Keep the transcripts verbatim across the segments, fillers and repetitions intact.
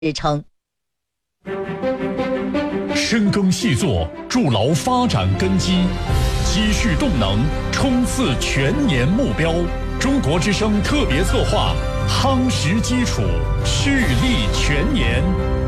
支撑。 深耕细作，筑牢发展根基，积蓄动能，冲刺全年目标。中国之声特别策划，夯实基础，蓄力全年。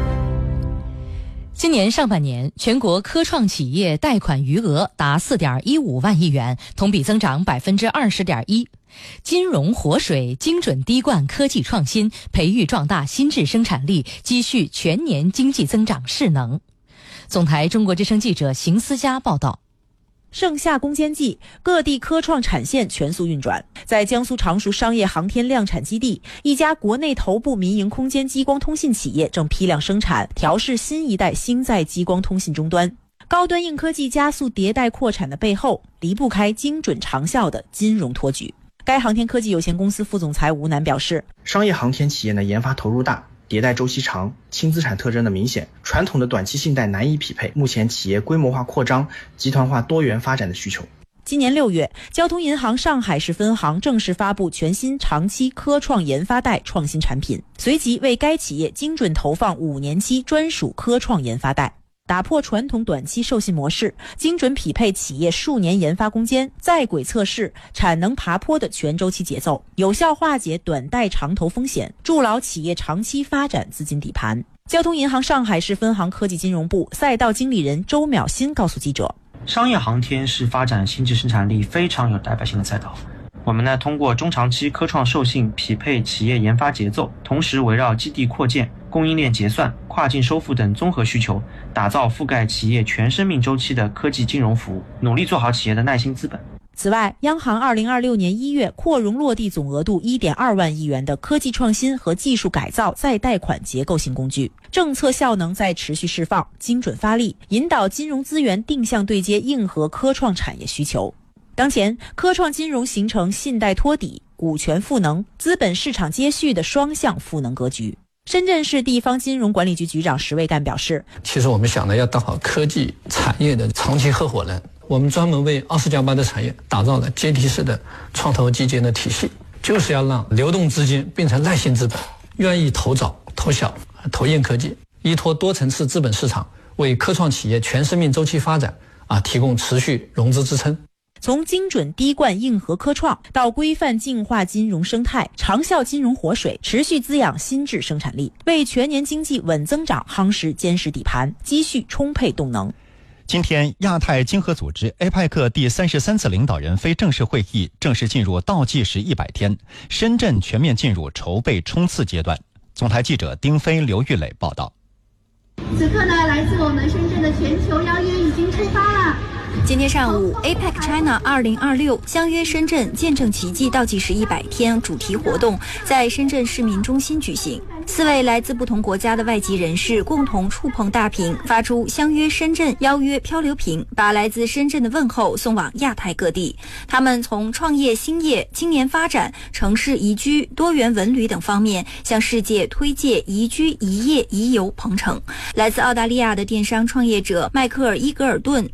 今年上半年，全国科创企业贷款余额达 四点一五万亿元，同比增长 百分之二十点一。金融活水，精准滴灌科技创新，培育壮大新质生产力，积蓄全年经济增长势能。总台中国之声记者邢思佳报道。 盛夏攻坚季，各地科创产线全速运转。在江苏常熟商业航天量产基地，一家国内头部民营空间激光通信企业正批量生产、调试新一代星载激光通信终端。高端硬科技加速迭代扩产的背后，离不开精准长效的金融托举。该航天科技有限公司副总裁吴楠表示， 商业航天企业呢，研发投入大，迭代周期长，轻资产特征的明显，传统的短期信贷难以匹配目前企业规模化扩张、集团化多元发展的需求。 今年六月，交通银行上海市分行正式发布全新长期科创研发贷创新产品，随即为该企业精准投放五年期专属科创研发贷，打破传统短期授信模式，精准匹配企业数年研发攻坚、在轨测试、产能爬坡的全周期节奏，有效化解短贷长投风险，筑牢企业长期发展资金底盘。交通银行上海市分行科技金融部赛道经理人周淼新告诉记者， 商业航天是发展新质生产力非常有代表性的赛道。我们呢，通过中长期科创授信匹配企业研发节奏，同时围绕基地扩建、供应链结算、跨境收付等综合需求，打造覆盖企业全生命周期的科技金融服务，努力做好企业的耐心资本。 此外，央行二零二六年一月扩容落地总额度 一点二万亿元的科技创新和技术改造再贷款结构性工具，政策效能在持续释放，精准发力，引导金融资源定向对接硬核科创产业需求。当前，科创金融形成信贷托底、股权赋能、资本市场接续的双向赋能格局。深圳市地方金融管理局局长石卫干表示， 其实我们想的要当好科技产业的长期合伙人，我们专门为二十加八的产业打造了阶梯式的创投基金的体系，就是要让流动资金变成耐性资本，愿意投早、投小、投硬科技，依托多层次资本市场，为科创企业全生命周期发展啊提供持续融资支撑。 从精准滴灌硬核科创到规范净化金融生态，长效金融活水，持续滋养新质生产力，为全年经济稳增长夯实坚实底盘，积蓄充沛动能。 今天，亚太经合组织 A P E C 第三十三次领导人非正式会议正式进入倒计时一百天，深圳全面进入筹备冲刺阶段。总台记者丁飞、刘玉磊报道。 此刻呢，来自我们深圳的全球邀约已经出发了。 今天上午 A P E C China 二零二六相约深圳见证奇迹倒计时一百天主题活动在深圳市民中心举行。四位来自不同国家的外籍人士共同触碰大屏，发出相约深圳邀约漂流瓶，把来自深圳的问候送往亚太各地。他们从创业兴业、青年发展、城市宜居、多元文旅等方面向世界推介宜居、宜业、宜游鹏程。来自澳大利亚的电商创业者迈克尔·伊格尔顿，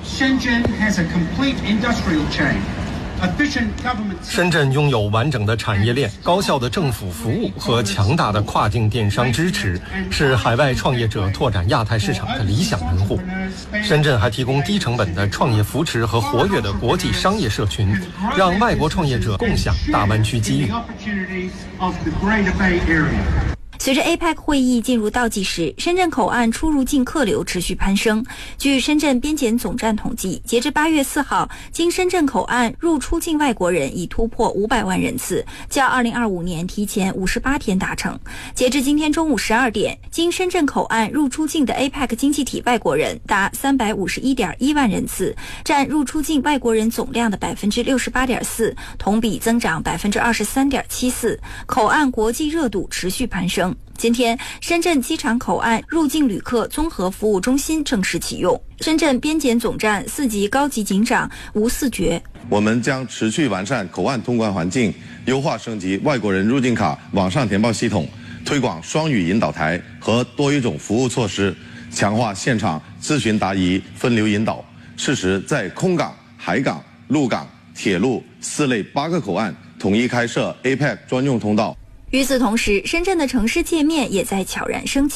深圳拥有完整的产业链、高效的政府服务和强大的跨境电商支持，是海外创业者拓展亚太市场的理想门户。深圳还提供低成本的创业扶持和活跃的国际商业社群，让外国创业者共享大湾区机遇。 随着 A P E C 会议进入倒计时，深圳口岸出入境客流持续攀升。据深圳边检总站统计，截至八月四号，经深圳口岸入出境外国人已突破五百万人次，较二零二五年提前五十八天达成。截至今天中午十二点，经深圳口岸入出境的 A P E C 经济体外国人达三百五十一点一万人次，占入出境外国人总量的百分之六十八点四，同比增长百分之二十三点七四。口岸国际热度持续攀升。今天，深圳机场口岸入境旅客综合服务中心正式启用。深圳边检总站四级高级警长吴四觉， 我们将持续完善口岸通关环境，优化升级外国人入境卡网上填报系统，推广双语引导台和多语种服务措施，强化现场咨询答疑分流引导，适时在空港、海港、陆港、铁路四类八个口岸统一开设 A P E C 专用通道。 与此同时，深圳的城市界面也在悄然升级。